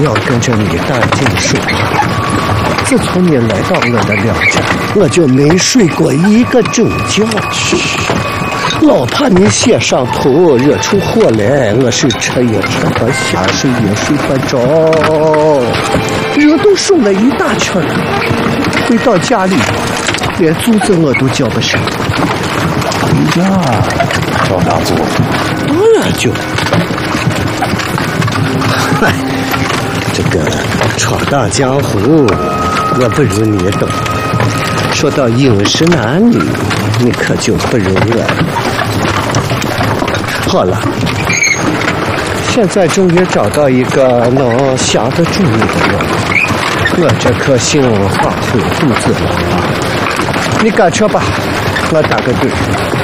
要跟着你赶紧睡。自从你来到我的娘家，我就没睡过一个正觉，老怕你先上头惹出祸来，我是吃也吃不下，睡也睡不着，人都瘦了一大圈了。回到家里，连祖宗我都叫不上。 回家叫大祖？ 当然就。嗨，这个闯荡江湖，我不如你懂。说到饮食男女，你可就不如我。好了，现在终于找到一个能降得住你的人，我这颗心发挥肚子了。你赶车吧，我打个盹。